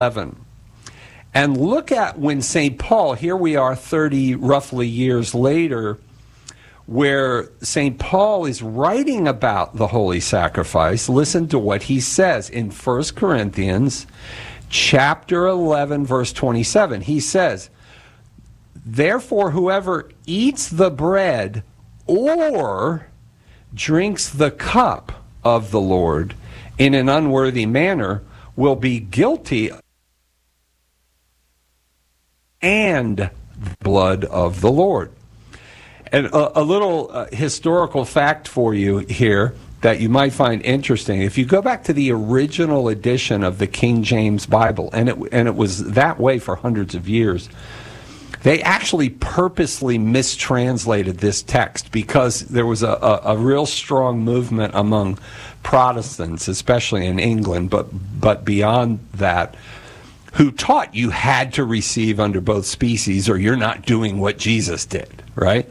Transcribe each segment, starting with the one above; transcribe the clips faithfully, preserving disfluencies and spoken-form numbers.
eleven. And look at when Saint Paul, here we are thirty roughly years later, where Saint Paul is writing about the holy sacrifice. Listen to what he says in First Corinthians chapter eleven, verse twenty-seven. He says, "Therefore, whoever eats the bread or drinks the cup of the Lord in an unworthy manner will be guilty and the blood of the Lord." And a, a little uh, historical fact for you here that you might find interesting. If you go back to the original edition of the King James Bible, and it, and it was that way for hundreds of years, they actually purposely mistranslated this text because there was a, a, a real strong movement among Protestants, especially in England, but but beyond that, who taught you had to receive under both species or you're not doing what Jesus did, right?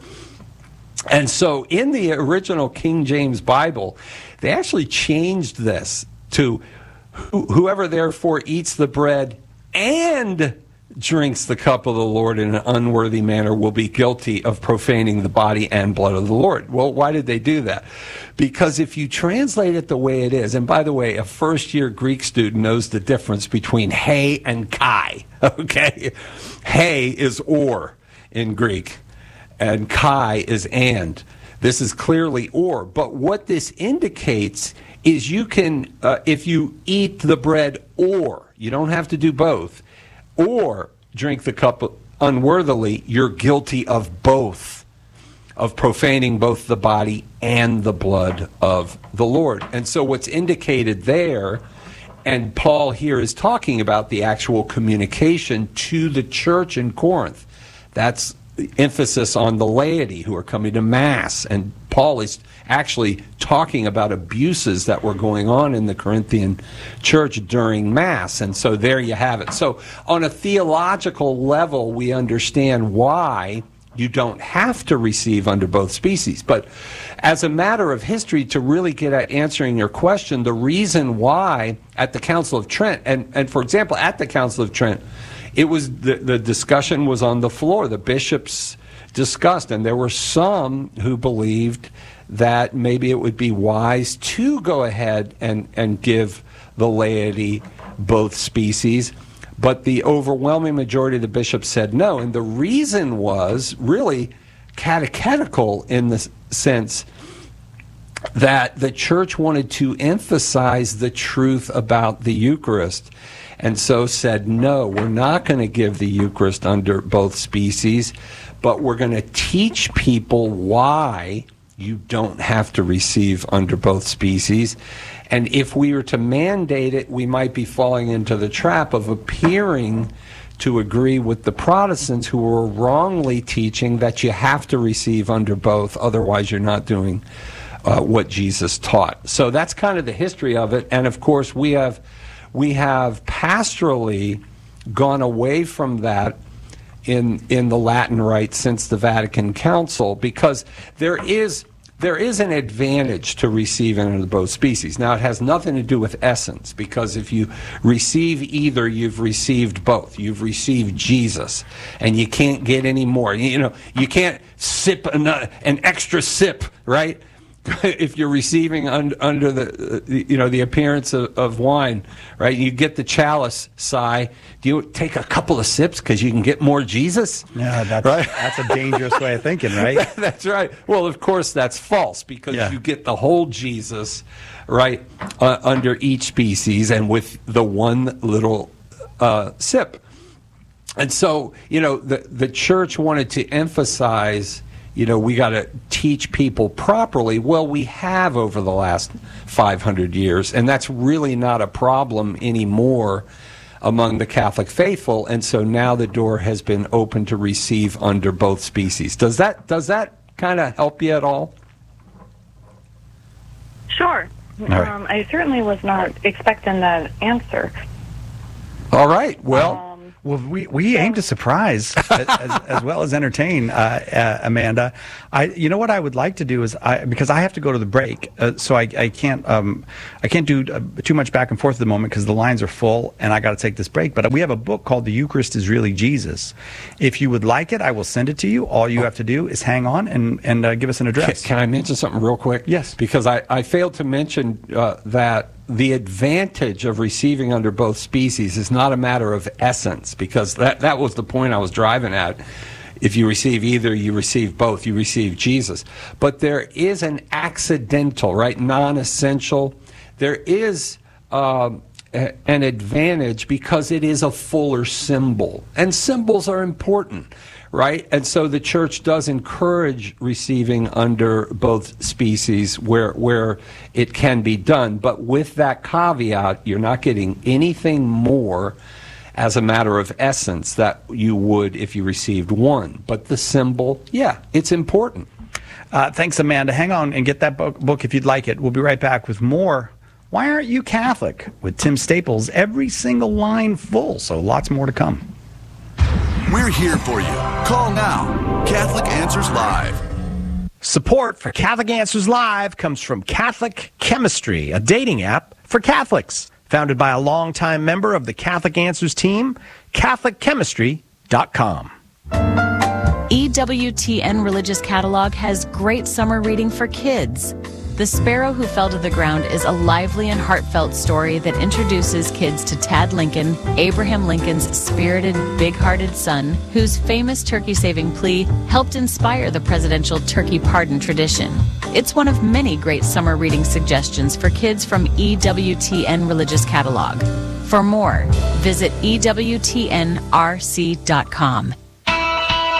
And so in the original King James Bible, they actually changed this to whoever therefore eats the bread and drinks the cup of the Lord in an unworthy manner will be guilty of profaning the body and blood of the Lord. Well, why did they do that? Because if you translate it the way it is, and by the way, a first-year Greek student knows the difference between he and kai, okay? He is or in Greek, and kai is and. This is clearly or, but what this indicates is you can, uh, if you eat the bread or, you don't have to do both, or drink the cup unworthily, you're guilty of both, of profaning both the body and the blood of the Lord. And so what's indicated there, and Paul here is talking about the actual communication to the church in Corinth. That's the emphasis on the laity who are coming to Mass. And Paul is actually talking about abuses that were going on in the Corinthian church during Mass. And so there you have it. So on a theological level, we understand why you don't have to receive under both species. But as a matter of history, to really get at answering your question, the reason why at the Council of Trent, and, and for example, at the Council of Trent, it was the, the discussion was on the floor. The bishops discussed, and there were some who believed that maybe it would be wise to go ahead and, and give the laity both species. But the overwhelming majority of the bishops said no. And the reason was really catechetical in the sense that the church wanted to emphasize the truth about the Eucharist. And so said, no, we're not going to give the Eucharist under both species, but we're going to teach people why you don't have to receive under both species. And if we were to mandate it, we might be falling into the trap of appearing to agree with the Protestants who were wrongly teaching that you have to receive under both, otherwise you're not doing uh, what Jesus taught. So that's kind of the history of it. And of course, we have we have pastorally gone away from that in in the Latin Rite since the Vatican Council, because there is there is an advantage to receiving under both species. Now, it has nothing to do with essence, because if you receive either, you've received both. You've received Jesus, and you can't get any more. You know, you can't sip an, an extra sip, right? If you're receiving un, under the, uh, you know, the appearance of, of wine, right? You get the chalice, Si. Do you take a couple of sips because you can get more Jesus? Yeah, that's, right? That's a dangerous way of thinking, right? That's right. Well, of course, that's false, because yeah. you get the whole Jesus, right, uh, under each species and with the one little uh, sip. And so, you know, the, the church wanted to emphasize, you know, we got to teach people properly. Well, we have over the last five hundred years, and that's really not a problem anymore among the Catholic faithful. And so now the door has been open to receive under both species. Does that does that kind of help you at all? Sure. All right. Um, I certainly was not expecting that answer. All right. Well, um, Well, we, we aim to surprise as, as well as entertain, uh, uh, Amanda. I, you know what I would like to do is I, because I have to go to the break, uh, so I, I can't um, I can't do uh, too much back and forth at the moment because the lines are full and I got to take this break. But we have a book called "The Eucharist is Really Jesus." If you would like it, I will send it to you. All you have to do is hang on and and uh, give us an address. Can, can I mention something real quick? Yes, because I I failed to mention uh, that. The advantage of receiving under both species is not a matter of essence, because that, that was the point I was driving at. If you receive either, you receive both, you receive Jesus. But there is an accidental, right, non-essential. There is um, a, an advantage because it is a fuller symbol. And symbols are important. Right? And so the church does encourage receiving under both species where where it can be done. But with that caveat, you're not getting anything more as a matter of essence that you would if you received one. But the symbol, yeah, it's important. Uh, thanks, Amanda. Hang on and get that book, book if you'd like it. We'll be right back with more Why Aren't You Catholic? With Tim Staples. Every single line full, so lots more to come. We're here for you. Call now. Catholic Answers Live. Support for Catholic Answers Live comes from Catholic Chemistry, a dating app for Catholics. Founded by a longtime member of the Catholic Answers team, Catholic Chemistry dot com. E W T N Religious Catalog has great summer reading for kids. The Sparrow Who Fell to the Ground is a lively and heartfelt story that introduces kids to Tad Lincoln, Abraham Lincoln's spirited, big-hearted son, whose famous turkey-saving plea helped inspire the presidential turkey pardon tradition. It's one of many great summer reading suggestions for kids from E W T N Religious Catalog. For more, visit E W T N R C dot com.